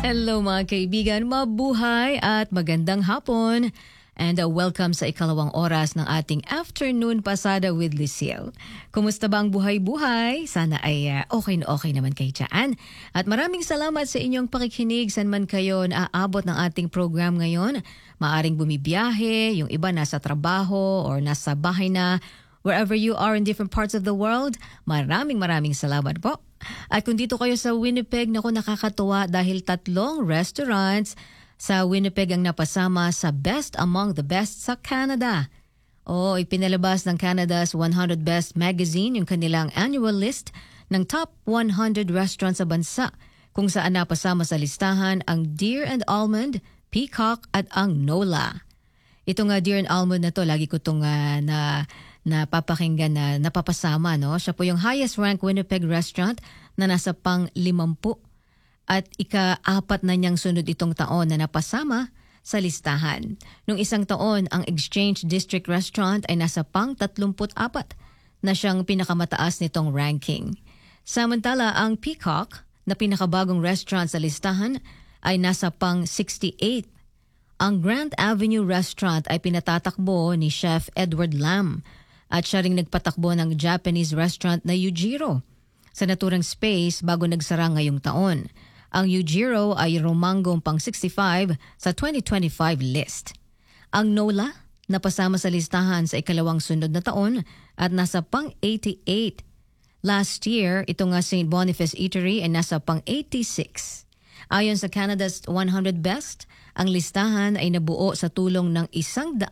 Hello mga kaibigan, mabuhay at magandang hapon. And welcome sa ikalawang oras ng ating Afternoon Pasada with Lucille. Kumusta ba ang buhay-buhay? Sana ay okay na okay naman kayo dyan. At maraming salamat sa inyong pakikinig saan man kayo naaabot ng ating program ngayon. Maaring bumibiyahe, yung iba nasa trabaho or nasa bahay na. Wherever you are in different parts of the world, maraming salamat po. At kung dito kayo sa Winnipeg, naku nakakatuwa dahil 3 restaurants sa Winnipeg ang napasama sa Best Among the Best sa Canada. Ipinalabas ng Canada's 100 Best Magazine yung kanilang annual list ng top 100 restaurants sa bansa kung saan napasama sa listahan ang Deer and Almond, Peacock at ang Nola. Ito nga Deer and Almond na to, lagi ko itong napapakinggan na napapasama. No? Siya po yung highest ranked Winnipeg restaurant na nasa pang-50 at ika-4 na niyang sunod itong taon na napasama sa listahan. Nung isang taon, ang Exchange District Restaurant ay nasa pang-34 na siyang pinakamataas nitong ranking. Samantala, ang Peacock na pinakabagong restaurant sa listahan ay nasa pang-68. Ang Grand Avenue Restaurant ay pinatatakbo ni Chef Edward Lam at siya ring nagpatakbo ng Japanese restaurant na Yujiro sa naturang space bago nagsara ngayong taon. Ang Yujiro ay romanggong pang-65 sa 2025 list. Ang Nola napasama sa listahan sa ikalawang sunod na taon at nasa pang-88. Last year, ito nga St. Boniface Eatery ay nasa pang-86. Ayon sa Canada's 100 Best, ang listahan ay nabuo sa tulong ng 160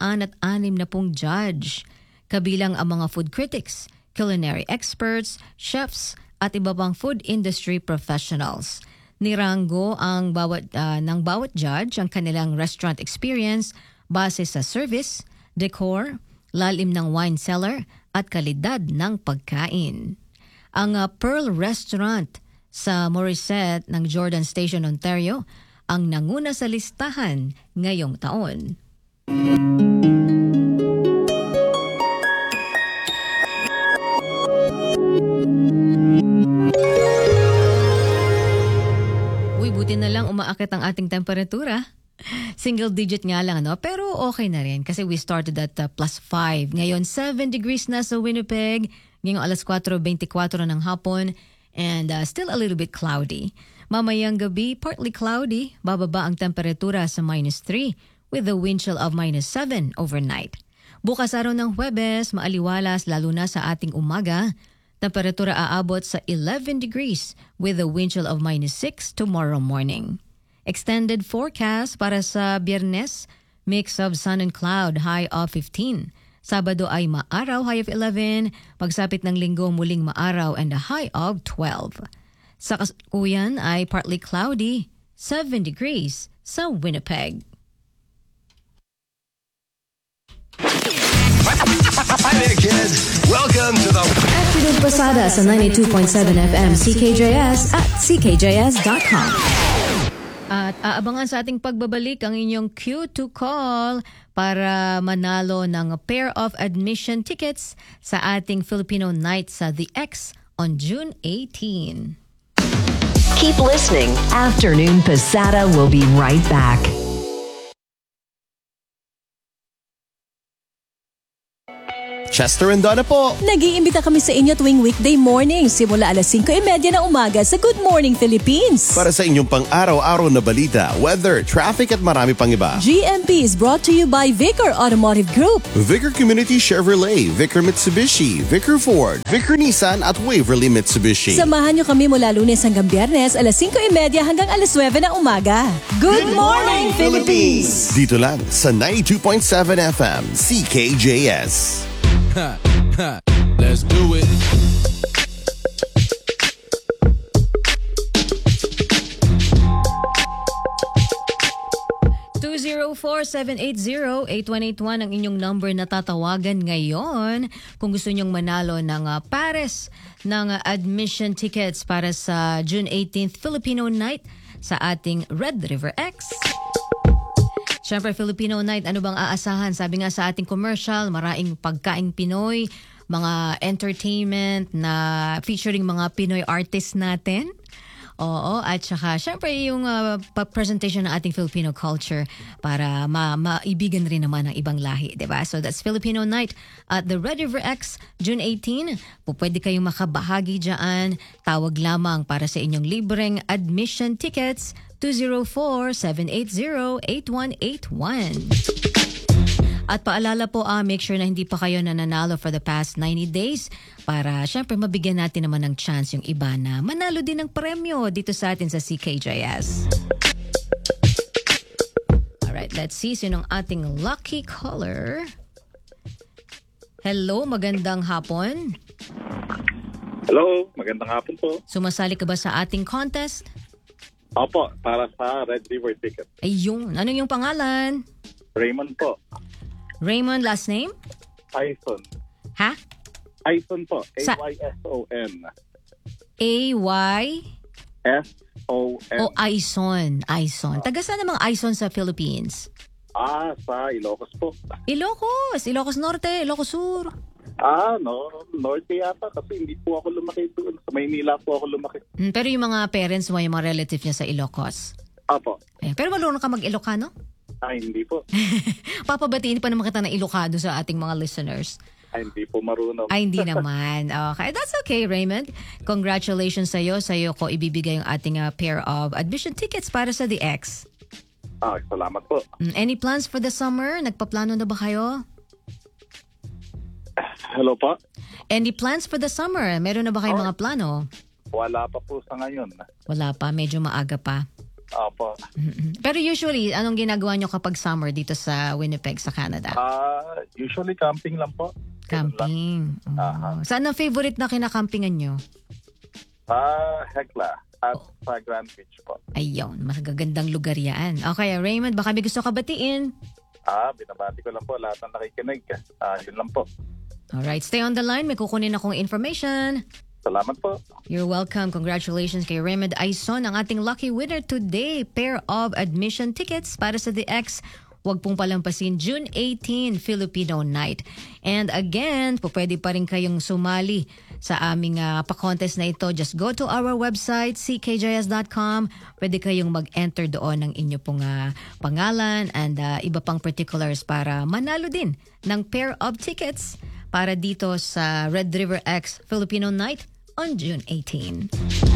judge, kabilang ang mga food critics, culinary experts, chefs at iba pang food industry professionals. Nirango ang ng bawat judge ang kanilang restaurant experience base sa service, decor, lalim ng wine cellar at kalidad ng pagkain. Ang Pearl Restaurant sa Morissette ng Jordan Station, Ontario ang nanguna sa listahan ngayong taon. Buti na lang umaakit ang ating temperatura. Single digit nga lang, pero okay na rin kasi we started at +5. Ngayon 7 degrees na sa Winnipeg, ngayong alas 4:24 ng hapon and still a little bit cloudy. Mamayang gabi, partly cloudy, bababa ang temperatura sa -3 with a wind chill of -7 overnight. Bukas araw ng Huwebes, maaliwalas lalo na sa ating umaga. Temperatura aabot sa 11 degrees with a wind chill of -6 tomorrow morning. Extended forecast para sa Biyernes, mix of sun and cloud, high of 15. Sabado ay maaraw, high of 11. Pagsapit ng Linggo, muling maaraw and a high of 12. Sa Kasalukuyan ay partly cloudy, 7 degrees sa Winnipeg. Hi there, kids. Welcome to the Afternoon Pasada sa 92.7 FM CKJS at ckjs.com. At aabangan sa ating pagbabalik ang inyong cue to call para manalo ng pair of admission tickets sa ating Filipino night sa The X on June 18. Keep listening. Afternoon Pasada will be right back. Chester and Donna po. Nag-iimbita kami sa inyo tuwing weekday morning simula alas 5:30 ng umaga sa Good Morning Philippines. Para sa inyong pang-araw-araw na balita, weather, traffic at marami pang iba. GMP is brought to you by Vicar Automotive Group, Vicar Community Chevrolet, Vicar Mitsubishi, Vicar Ford, Vicar Nissan at Waverly Mitsubishi. Samahan nyo kami mula Lunes hanggang Biyernes alas 5:30 hanggang alas 9 ng umaga. Good Morning Philippines! Dito lang sa 92.7 FM CKJS. Let's do it. (204-780-8181) ang inyong number na tatawagan ngayon kung gusto nyong manalo ng pares ng admission tickets para sa June 18th Filipino Night sa ating Red River X. Siyempre, Filipino Night, ano bang aasahan? Sabi nga sa ating commercial, maraming pagkaing Pinoy, mga entertainment na featuring mga Pinoy artists natin. Oo, at saka syempre yung presentation ng ating Filipino culture para maibigan rin naman ng ibang lahi, di ba? So that's Filipino Night at the Red River X, June 18. Pwede kayong makabahagi dyan. Tawag lamang para sa inyong libreng admission tickets 204-780-8181. At paalala po, make sure na hindi pa kayo nananalo for the past 90 days para syempre mabigyan natin naman ng chance yung iba na manalo din ng premyo dito sa atin sa CKJS. Alright, let's see sino ang ating lucky caller. Hello, magandang hapon. Hello, magandang hapon po. Sumasali ka ba sa ating contest? Opo, para sa Red River ticket. Ayun, ano yung pangalan? Raymond po. Raymond, last name? Aison. Ha? Aison po. Sa- A-Y-S-O-N. A-Y? S-O-N. O Aison. Aison. Taga saan namang Aison sa Philippines? Sa Ilocos po. Ilocos. Ilocos Norte, Ilocos Sur. Norte yata kasi hindi po ako lumaki doon. Sa Maynila po ako lumaki. Pero yung mga parents mo, yung mga relative niya sa Ilocos. Opo. Pero marunong ka mag-Ilocano? Hindi po. Papabatiin pa naman kita ng Ilocano sa ating mga listeners. Hindi po marunong. Hindi naman. Okay, that's okay, Raymond. Congratulations sa'yo. Sa'yo ko ibibigay yung ating pair of admission tickets para sa The X. Salamat po. Any plans for the summer? Nagpaplano na ba kayo? Hello po? Any plans for the summer? Meron na ba kayong mga plano? Wala pa po sa ngayon. Wala pa. Medyo maaga pa. Opo. Pero usually, anong ginagawa nyo kapag summer dito sa Winnipeg, sa Canada? Usually camping lang po. Camping. Saan ang favorite na kinakampingan nyo? Hekla at sa Grand Beach po. Ayun, magagandang lugar yan. Okay, Raymond, baka may gusto ka batiin? Binabati ko lang po lahat ng nakikinig. Yun lang po. Alright, stay on the line. May kukunin akong information. Salamat po. You're welcome. Congratulations kay Raymond Aison, ang ating lucky winner today. Pair of admission tickets para sa The X. Huwag pong palampasin, June 18, Filipino Night. And again, pwede pa rin kayong sumali sa aming pa-contest na ito. Just go to our website, ckjs.com. Pwede kayong mag-enter doon ng inyo pong pangalan and iba pang particulars para manalo din ng pair of tickets para dito sa Red River X Filipino Night on June 18.